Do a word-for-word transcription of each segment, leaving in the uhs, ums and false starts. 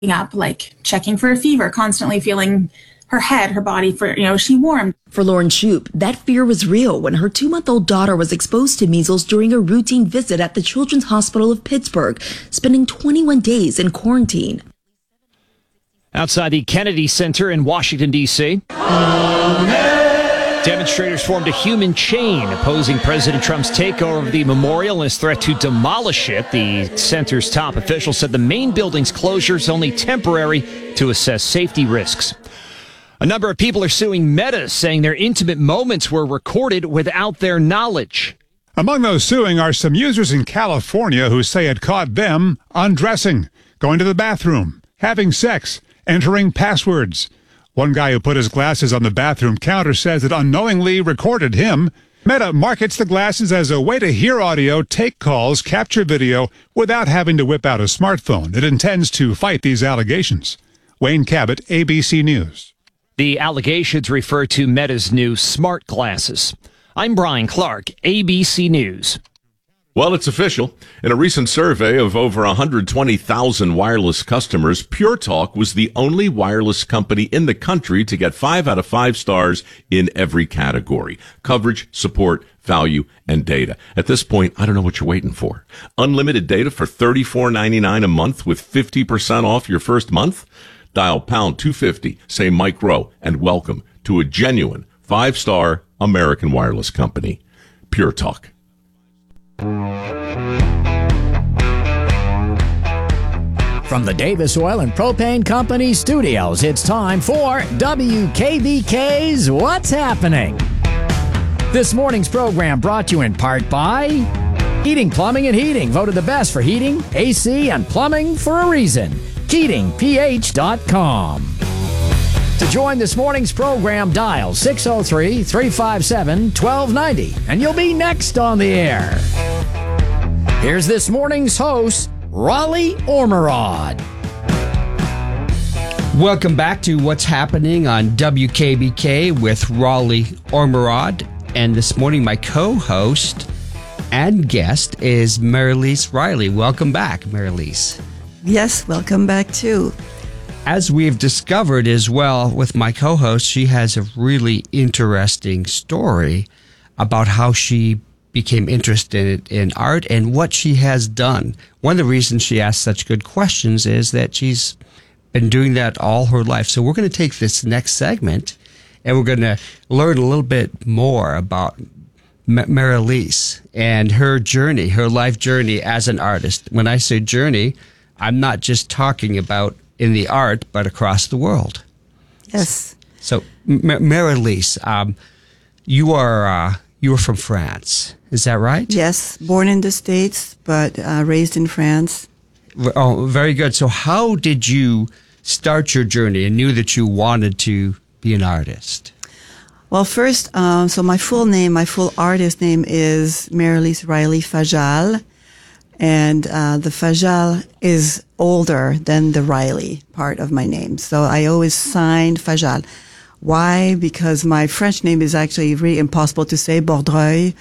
up, like checking for a fever, constantly feeling her head, her body for, you know, is she warm? For Lauren Shoup, that fear was real when her two-month-old daughter was exposed to measles during a routine visit at the Children's Hospital of Pittsburgh, spending twenty-one days in quarantine. Outside the Kennedy Center in Washington, D C, demonstrators formed a human chain opposing President Trump's takeover of the memorial and his threat to demolish it. The center's top official said the main building's closure is only temporary to assess safety risks. A number of people are suing Meta, saying their intimate moments were recorded without their knowledge. Among those suing are some users in California who say it caught them undressing, going to the bathroom, having sex, entering passwords. One guy who put his glasses on the bathroom counter says it unknowingly recorded him. Meta markets the glasses as a way to hear audio, take calls, capture video without having to whip out a smartphone. It intends to fight these allegations. Wayne Cabot, A B C News. The allegations refer to Meta's new smart glasses. I'm Brian Clark, A B C News. Well, it's official. In a recent survey of over one hundred twenty thousand wireless customers, Pure Talk was the only wireless company in the country to get five out of five stars in every category: coverage, support, value, and data. At this point, I don't know what you're waiting for. Unlimited data for thirty-four ninety-nine a month with fifty percent off your first month? Dial pound two fifty, say Mike Rowe, and welcome to a genuine five-star American wireless company, Pure Talk. From the Davis Oil and Propane Company studios, it's time for W K B K's What's Happening. This morning's program brought to you in part by Heating, Plumbing, and Heating, voted the best for heating, A C, and plumbing for a reason. Keating P H dot com. To join this morning's program, dial six oh three, three five seven, one two nine oh, and you'll be next on the air. Here's this morning's host, Raleigh Ormerod. Welcome back to What's Happening on W K B K with Raleigh Ormerod. And this morning, my co-host and guest is Marilise Riley. Welcome back, Marilise. Yes, welcome back too. As we've discovered as well with my co-host, she has a really interesting story about how she became interested in art and what she has done. One of the reasons she asks such good questions is that she's been doing that all her life. So we're going to take this next segment and we're going to learn a little bit more about M- Marilise and her journey, her life journey as an artist. When I say journey, I'm not just talking about in the art, but across the world. Yes. So, M- Marilise, um, you are uh, you are from France, is that right? Yes, born in the States, but uh, raised in France. Oh, very good. So, how did you start your journey and knew that you wanted to be an artist? Well, first, um, so my full name, my full artist name is Marilise Riley Fajal. And uh, the Fajal is older than the Riley part of my name. So I always signed Fajal. Why? Because my French name is actually really impossible to say, Bordreuil.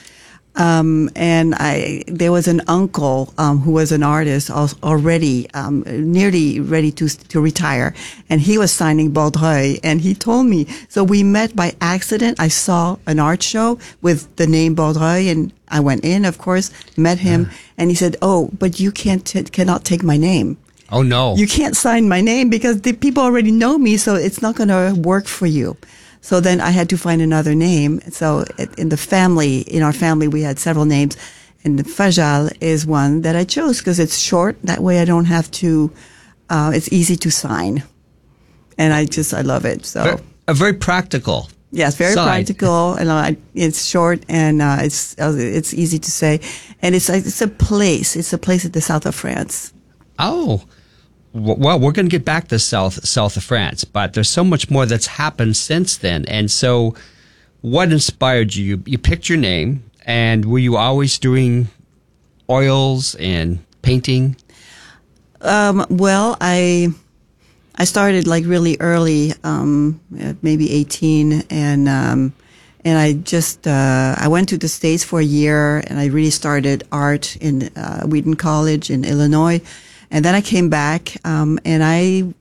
Um, and I, there was an uncle, um, who was an artist already, um, nearly ready to, to retire. And he was signing Bordreuil. And he told me, so we met by accident. I saw an art show with the name Bordreuil and I went in, of course, met him. Yeah. And he said, oh, but you can't, t- cannot take my name. Oh, no. You can't sign my name because the people already know me. So it's not going to work for you. So then I had to find another name. So in the family, in our family, we had several names. And the Fajal is one that I chose because it's short. That way I don't have to, uh, it's easy to sign. And I just, I love it. So very, a very practical. Yes, very sign. practical. And I, it's short and uh, it's it's easy to say. And it's it's a place. It's a place in the south of France. Oh. Well, we're going to get back to south south of France, but there's so much more that's happened since then. And so what inspired you? You, you picked your name, and were you always doing oils and painting? Um, well, I I started like really early, um, maybe eighteen, and um, and I just uh, I went to the States for a year, and I really started art in uh, Wheaton College in Illinois. And then I came back, um, and I